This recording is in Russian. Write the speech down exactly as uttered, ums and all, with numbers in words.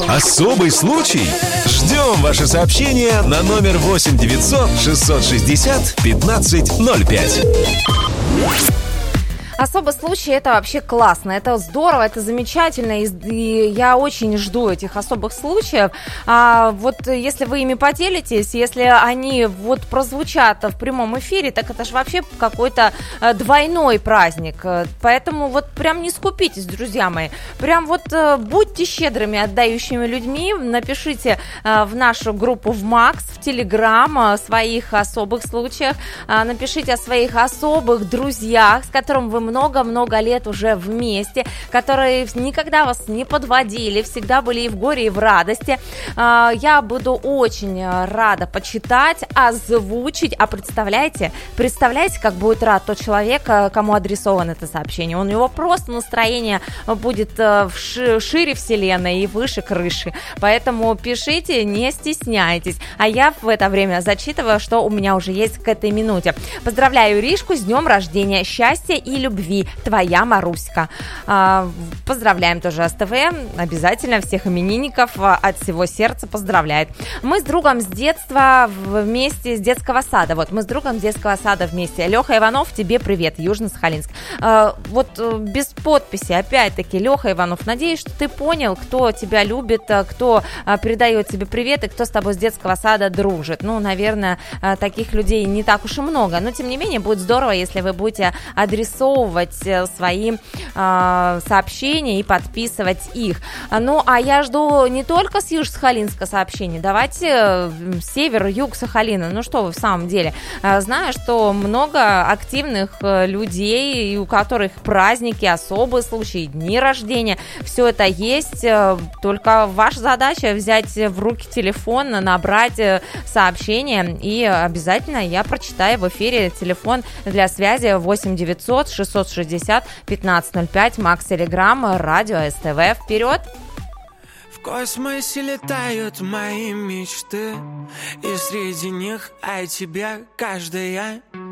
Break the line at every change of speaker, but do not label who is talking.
Особый случай? Ждем ваши сообщения на номер восемь девятьсот шестьсот шестьдесят пятнадцать ноль пять.
Особый случай – это вообще классно, это здорово, это замечательно, и, и я очень жду этих особых случаев. А, вот если вы ими поделитесь, если они вот прозвучат в прямом эфире, так это же вообще какой-то двойной праздник. Поэтому вот прям не скупитесь, друзья мои. Прям вот будьте щедрыми, отдающими людьми. Напишите в нашу группу в Макс, в Телеграм о своих особых случаях. Напишите о своих особых друзьях, с которыми вы много-много лет уже вместе, которые никогда вас не подводили, всегда были и в горе, и в радости. Я буду очень рада почитать, озвучить. А представляете, представляете, как будет рад тот человек, кому адресовано это сообщение. У него просто настроение будет шире вселенной и выше крыши. Поэтому пишите, не стесняйтесь. А я в это время зачитываю, что у меня уже есть к этой минуте. Поздравляю Иришку с днем рождения, счастья и любви. Твоя Маруська. Поздравляем тоже СТВ. Обязательно всех именинников от всего сердца поздравляет. Мы с другом с детства вместе, с детского сада. Вот мы с другом с детского сада вместе. Леха Иванов, тебе привет, Южно-Сахалинск. Вот без подписи, опять-таки, Леха Иванов, надеюсь, что ты понял, кто тебя любит, кто передает тебе привет и кто с тобой с детского сада дружит. Ну, наверное, таких людей не так уж и много. Но, тем не менее, будет здорово, если вы будете адресовывать свои э, сообщения и подписывать их. Ну, а я жду не только с Южно-Сахалинска сообщений. Давайте э, север, юг Сахалина. Ну что вы в самом деле. Э, знаю, что много активных э, людей, у которых праздники, особые случаи, дни рождения. Все это есть. Э, только ваша задача взять в руки телефон, набрать э, сообщение, и обязательно я прочитаю в эфире. Телефон для связи восемь девятьсот шестьсот шестьдесят пятнадцать ноль пять, Макс Телеграм, радио СТВ. Вперед!
В космосе летают мои мечты, и среди них о тебе каждая